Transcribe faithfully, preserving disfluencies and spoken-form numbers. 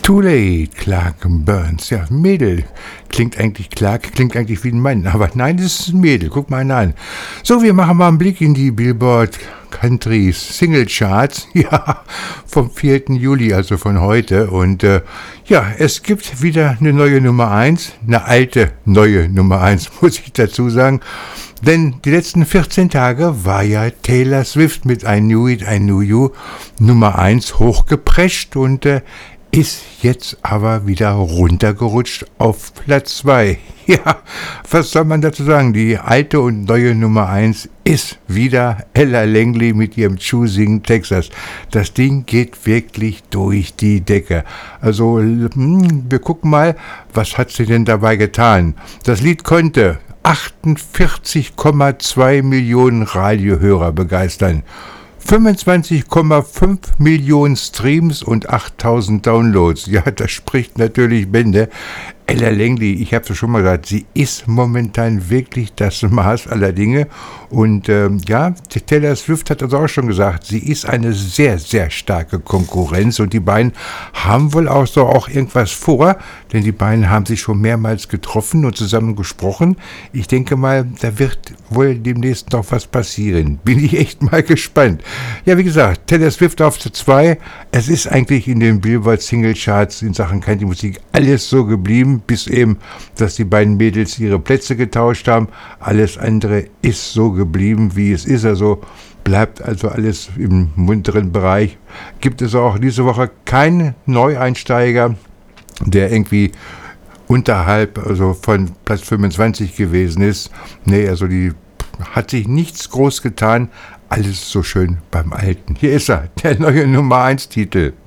Too late, Clark Burns. Ja, Mädel. Klingt eigentlich Clark, klingt eigentlich wie ein Mann. Aber nein, das ist ein Mädel. Guck mal an. So, wir machen mal einen Blick in die Billboard Country Single Charts. Ja, vom vierten Juli, also von heute. Und äh, ja, es gibt wieder eine neue Nummer eins. Eine alte, neue Nummer eins, muss ich dazu sagen. Denn die letzten vierzehn Tage war ja Taylor Swift mit I Knew It, I Knew You Nummer eins hochgeprescht und äh, ist jetzt aber wieder runtergerutscht auf Platz zwei. Ja, was soll man dazu sagen? Die alte und neue Nummer eins ist wieder Ella Langley mit ihrem Choosing Texas. Das Ding geht wirklich durch die Decke. Also, hm, wir gucken mal, was hat sie denn dabei getan? Das Lied konnte achtundvierzig Komma zwei Millionen Radiohörer begeistern. fünfundzwanzig Komma fünf Millionen Streams und achttausend Downloads. Ja, das spricht natürlich Bände. Ella Langley, ich habe es schon mal gesagt, sie ist momentan wirklich das Maß aller Dinge. Und ähm, ja, Taylor Swift hat das auch schon gesagt, sie ist eine sehr, sehr starke Konkurrenz. Und die beiden haben wohl auch so auch irgendwas vor, denn die beiden haben sich schon mehrmals getroffen und zusammen gesprochen. Ich denke mal, da wird wohl demnächst noch was passieren. Bin ich echt mal gespannt. Ja, wie gesagt, Taylor Swift auf zwei. Es ist eigentlich in den Billboard Single Charts in Sachen Country Musik alles so geblieben, bis eben, dass die beiden Mädels ihre Plätze getauscht haben. Alles andere ist so geblieben, wie es ist. Also bleibt also alles im munteren Bereich. Gibt es auch diese Woche keinen Neueinsteiger, der irgendwie unterhalb, also von Platz fünfundzwanzig gewesen ist. Nee, also die hat sich nichts groß getan. Alles so schön beim Alten. Hier ist er, der neue Nummer eins Titel.